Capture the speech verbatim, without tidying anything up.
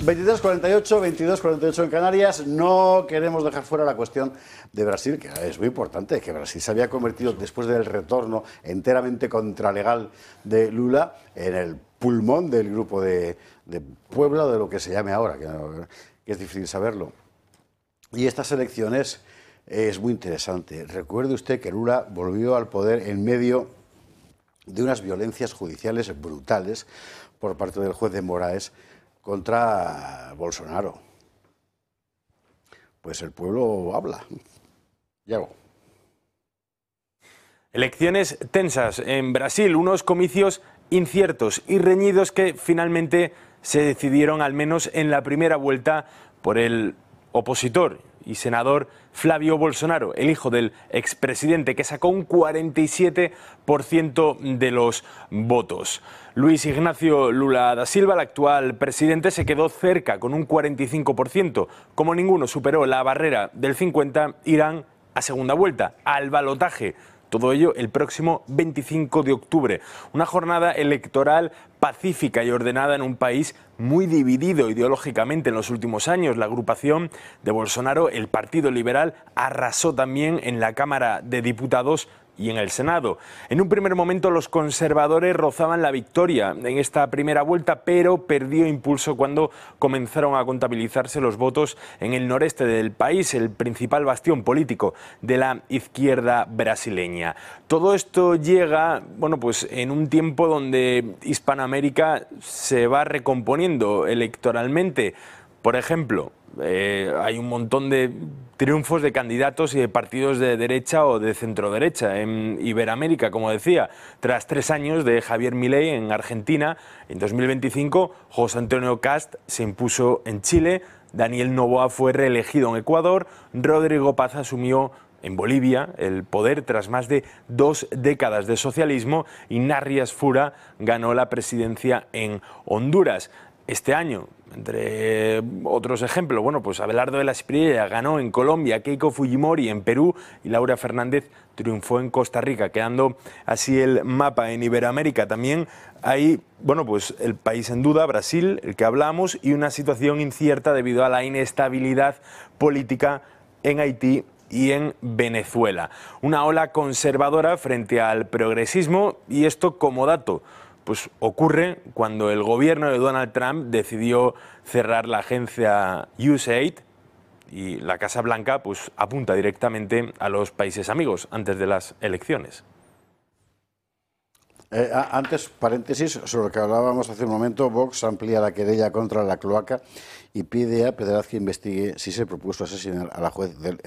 veintitrés cuarenta y ocho, veintidós cuarenta y ocho en Canarias. No queremos dejar fuera la cuestión de Brasil, que es muy importante, que Brasil se había convertido, después del retorno enteramente contralegal de Lula, en el pulmón del grupo de, de Puebla, o de lo que se llame ahora, que, que es difícil saberlo. Y estas elecciones es muy interesante. Recuerde usted que Lula volvió al poder en medio de unas violencias judiciales brutales por parte del juez de Moraes contra Bolsonaro. Pues el pueblo habla. Yago. Elecciones tensas en Brasil, unos comicios inciertos y reñidos que finalmente se decidieron, al menos en la primera vuelta, por el opositor y senador Flávio Bolsonaro, el hijo del expresidente, que sacó un cuarenta y siete por ciento de los votos. Luis Ignacio Lula da Silva, el actual presidente, se quedó cerca con un cuarenta y cinco por ciento. Como ninguno superó la barrera del cincuenta por ciento, irán a segunda vuelta, al balotaje. Todo ello el próximo veinticinco de octubre. Una jornada electoral pacífica y ordenada en un país muy dividido ideológicamente en los últimos años. La agrupación de Bolsonaro, el Partido Liberal, arrasó también en la Cámara de Diputados y en el Senado. En un primer momento los conservadores rozaban la victoria en esta primera vuelta, pero perdió impulso cuando comenzaron a contabilizarse los votos en el noreste del país, el principal bastión político de la izquierda brasileña. Todo esto llega, bueno, pues en un tiempo donde Hispanoamérica se va recomponiendo electoralmente. Por ejemplo, Eh, hay un montón de triunfos de candidatos y de partidos de derecha o de centroderecha en Iberoamérica, como decía. Tras tres años de Javier Milei en Argentina, en dos mil veinticinco José Antonio Kast se impuso en Chile, Daniel Noboa fue reelegido en Ecuador, Rodrigo Paz asumió en Bolivia el poder tras más de dos décadas de socialismo y Narrias Fura ganó la presidencia en Honduras. Este año, entre otros ejemplos, bueno, pues Abelardo de la Espriella ganó en Colombia, Keiko Fujimori en Perú y Laura Fernández triunfó en Costa Rica, quedando así el mapa en Iberoamérica. También hay, bueno, pues el país en duda, Brasil, el que hablamos, y una situación incierta debido a la inestabilidad política en Haití y en Venezuela. Una ola conservadora frente al progresismo, y esto como dato. Pues ocurre cuando el gobierno de Donald Trump decidió cerrar la agencia U S A I D y la Casa Blanca pues apunta directamente a los países amigos antes de las elecciones. Eh, antes, paréntesis, sobre lo que hablábamos hace un momento, Vox amplía la querella contra la cloaca y pide a Pedraz que investigue si se propuso asesinar a la juez del